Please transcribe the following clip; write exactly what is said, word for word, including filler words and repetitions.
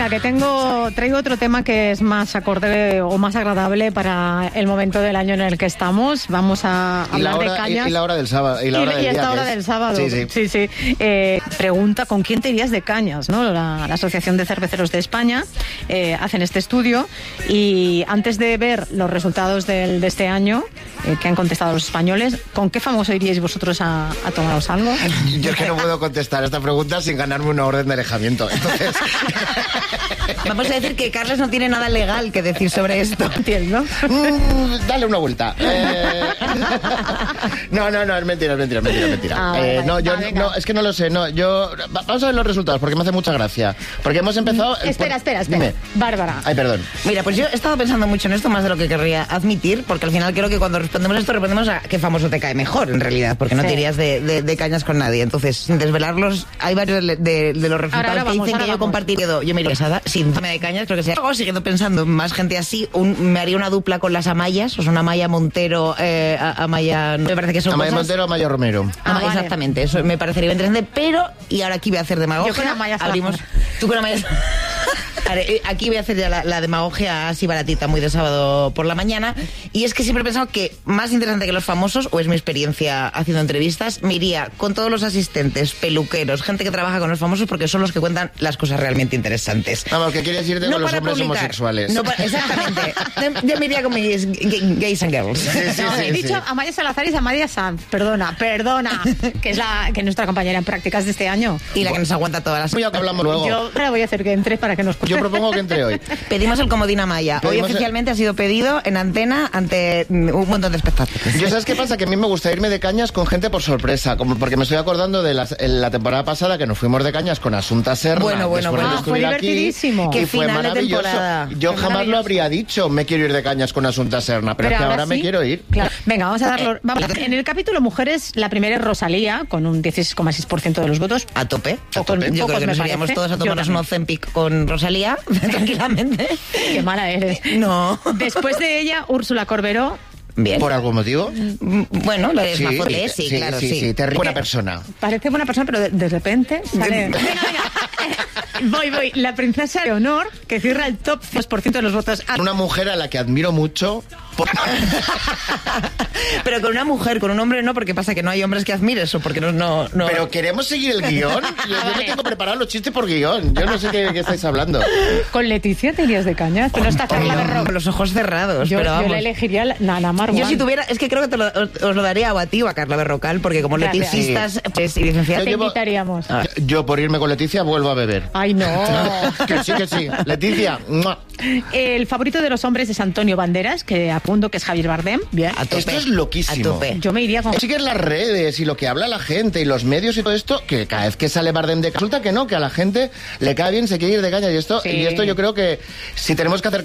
Venga, que tengo, traigo otro tema que es más acorde o más agradable para el momento del año en el que estamos. Vamos a hablar hora, de cañas. Y, y la hora del sábado. Y, la hora y, del y esta día hora que del es. sábado. Sí, sí. sí, sí. Eh, pregunta, ¿con quién te irías de cañas? ¿No? La, la Asociación de Cerveceros de España eh, hacen este estudio y antes de ver los resultados del, de este año eh, que han contestado los españoles, ¿con qué famoso iríais vosotros a, a tomaros algo? Yo es que no puedo contestar esta pregunta sin ganarme una orden de alejamiento. Entonces... Vamos a decir que Carles no tiene nada legal que decir sobre esto. ¿Entiendo? Mm, dale una vuelta. Eh... No, no, no, es mentira, es mentira, es mentira, es mentira. Ah, eh, vale, no, yo vale, no, es que no lo sé, no, yo... Vamos a ver los resultados, porque me hace mucha gracia. Porque hemos empezado... Mm, espera, por... espera, espera. Dime. Bárbara. Ay, perdón. Mira, pues yo he estado pensando mucho en esto más de lo que querría admitir, porque al final creo que cuando respondemos esto, respondemos a qué famoso te cae mejor, en realidad, porque no Sí. te irías de, de, de cañas con nadie. Entonces, sin desvelarlos, hay varios de, de, de los resultados Ahora, ahora que vamos, dicen ahora que yo vamos. compartiría. Yo me iría casada sin darme de cañas, creo que sea. Luego, siguiendo pensando en más gente así, un, me haría una dupla con las Amayas, o sea, una Amaya Montero, eh, a- Amaya... Me parece que son Amaya cosas... Montero, Amaya Romero. Ah, Ah, vale. Exactamente, eso me parecería interesante, pero, y ahora aquí voy a hacer demagogia. Yo con Amaya Salazar. Abrimos. Tú con Amaya Salazar. Vale, eh, aquí voy a hacer ya la, la demagogia así baratita, muy de sábado por la mañana. Y es que siempre he pensado que más interesante que los famosos, o es mi experiencia haciendo entrevistas, me iría con todos los asistentes, peluqueros, gente que trabaja con los famosos, porque son los que cuentan las cosas realmente interesantes. Vamos, que quieres irte con los para hombres publicar, homosexuales. no para- exactamente. Yo me iría con mis gay- gays and girls. Sí, sí, No, sí, he dicho sí. Amaya Salazar y Amaya Sanz. Perdona, perdona. Que es, la, que es nuestra compañera en prácticas de este año. Y la que nos aguanta todas las... Ya que hablamos luego. Yo ahora voy a hacer que entre para que nos cuente. Yo propongo que entre hoy. Pedimos el comodín Amaya. Hoy Pedimos el- oficialmente ha sido pedido en antena ante mm, un montón de espectáculos. Yo, ¿sabes qué pasa? Que a mí me gusta irme de cañas con gente por sorpresa, como porque me estoy acordando de las- en la temporada pasada que nos fuimos de cañas con Asunta Serna. Bueno, bueno, después de bueno. Ah, fue descubrir aquí, divertidísimo. y Qué fue final de maravilloso. temporada. Yo Fue jamás lo maravilloso. habría dicho, me quiero ir de cañas con Asunta Serna, pero, es que ahora me sí. quiero ir. Claro. Venga, vamos a darlo. Vamos. En el capítulo Mujeres, la primera es Rosalía, con un dieciséis coma seis por ciento de los votos. A tope. O con Yo creo pocos, que me nos iríamos parece. todos a Yo tomarnos un también. Ozempic con Rosalía, tranquilamente. Qué mala eres. No. Después de ella, Úrsula Corberó. Bien. ¿Por algún motivo? Mm, Bueno, la es Sí, más fuerte, sí, claro, sí. sí, sí, terrible. Buena persona. Parece buena persona, pero de, de repente sale... Venga, venga. Voy, voy. La princesa Leonor, que cierra el top dos por ciento de los votos. Ah, Una mujer a la que admiro mucho. por- Pero con una mujer, con un hombre no, porque pasa que no hay hombres que admires o porque no... no, no. Pero queremos seguir el guión. Yo, yo me Vale. tengo preparado los chistes por guión. Yo no sé qué, qué estáis hablando. Con Leticia te irías de cañas. Pero no está Carla No, Berro. con los ojos cerrados, Yo, pero yo vamos. la elegiría la- Nana Marwan. Yo si tuviera, es que creo que te lo- os, os lo daría o a ti o a Carla Berrocal, porque como Gracias. leticistas pues, y licenciadas... Te Yo llevo- invitaríamos. Yo por irme con Leticia vuelvo a beber. Ay, no. Que sí, que sí. Leticia. ¡mua! El favorito de los hombres es Antonio Banderas, que apunto que es Javier Bardem. Bien. A tope. Esto es loquísimo. A tope. Yo me iría con... Sí que es las redes y lo que habla la gente y los medios y todo esto, que cada vez que sale Bardem de... Resulta que no, que a la gente le cae bien, se quiere ir de caña y esto, Sí. y esto yo creo que si tenemos que hacer